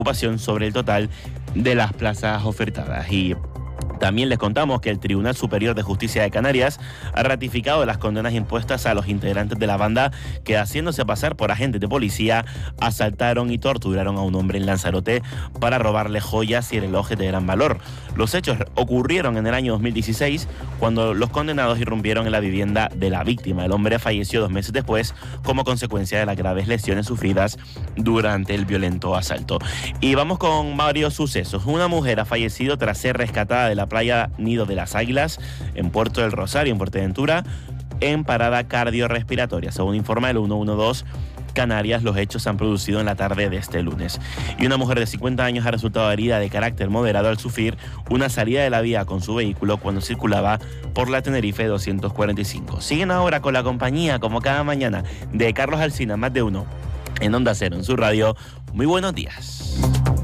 ocupación sobre el total de las plazas ofertadas. Y también les contamos que el Tribunal Superior de Justicia de Canarias ha ratificado las condenas impuestas a los integrantes de la banda que, haciéndose pasar por agentes de policía, asaltaron y torturaron a un hombre en Lanzarote para robarle joyas y relojes de gran valor. Los hechos ocurrieron en el año 2016, cuando los condenados irrumpieron en la vivienda de la víctima. El hombre falleció 2 meses después como consecuencia de las graves lesiones sufridas durante el violento asalto. Y vamos con varios sucesos. Una mujer ha fallecido tras ser rescatada de la playa Nido de las Águilas en Puerto del Rosario, en Fuerteventura, en parada cardiorrespiratoria. Según informa el 112 Canarias, los hechos se han producido en la tarde de este lunes. Y una mujer de 50 años ha resultado herida de carácter moderado al sufrir una salida de la vía con su vehículo cuando circulaba por la Tenerife 245. Siguen ahora con la compañía, como cada mañana, de Carlos Alsina, Más de Uno, en Onda Cero, en su radio. Muy buenos días.